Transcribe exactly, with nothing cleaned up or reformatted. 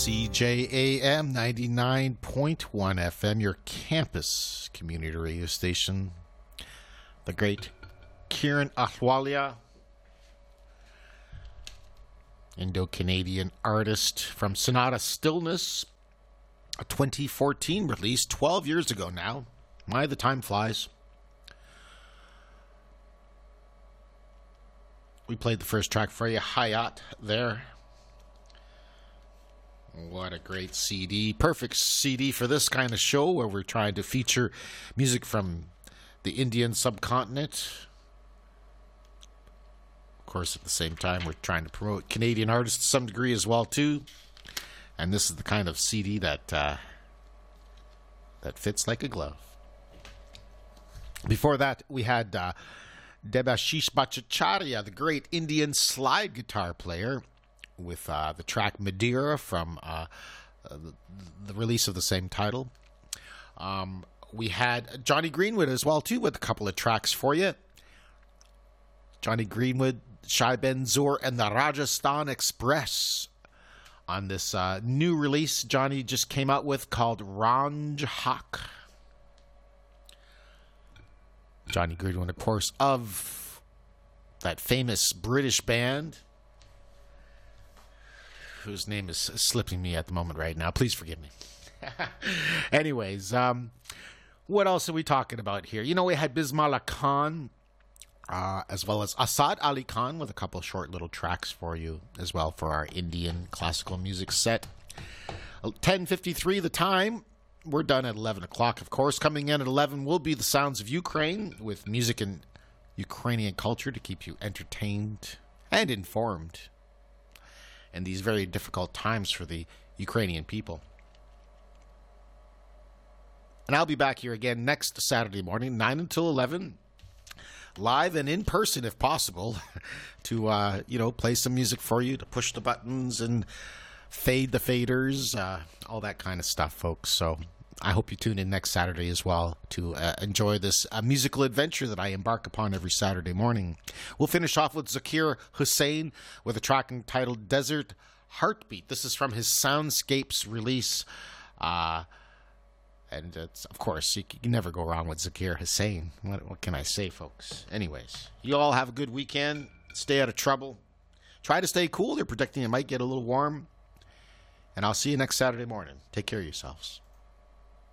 C J A M ninety-nine point one F M, your campus community radio station. The great Kiran Ahluwalia, Indo-Canadian artist from Sonata Stillness, a twenty fourteen release, twelve years ago now. My, the time flies. We played the first track for you, Hayat, there. What a great C D. Perfect C D for this kind of show where we're trying to feature music from the Indian subcontinent. Of course, at the same time, we're trying to promote Canadian artists to some degree as well, too. And this is the kind of C D that uh, that fits like a glove. Before that, we had uh, Debashish Bhattacharya, the great Indian slide guitar player, with uh, the track Madeira from uh, uh, the, the release of the same title. Um, we had Jonny Greenwood as well, too, with a couple of tracks for you. Jonny Greenwood, Shai Ben-Zur, and the Rajasthan Express on this uh, new release Johnny just came out with called Ranj Haq. Jonny Greenwood, of course, of that famous British band, whose name is slipping me at the moment right now. Please forgive me. Anyways, um, what else are we talking about here? You know, we had Bismillah Khan, uh, as well as Asad Ali Khan, with a couple of short little tracks for you as well for our Indian classical music set. ten fifty-three the time. We're done at eleven o'clock, of course. Coming in at eleven will be the sounds of Ukraine, with music and Ukrainian culture to keep you entertained and informed in these very difficult times for the Ukrainian people. And I'll be back here again next Saturday morning, nine until eleven, live and in person if possible, to, uh, you know, play some music for you, to push the buttons and fade the faders, uh, all that kind of stuff, folks. So I hope you tune in next Saturday as well to uh, enjoy this uh, musical adventure that I embark upon every Saturday morning. We'll finish off with Zakir Hussain with a track entitled Desert Heartbeat. This is from his Soundscapes release. Uh, and it's, of course, you can never go wrong with Zakir Hussain. What, what can I say, folks? Anyways, you all have a good weekend. Stay out of trouble. Try to stay cool. They're predicting it might get a little warm. And I'll see you next Saturday morning. Take care of yourselves.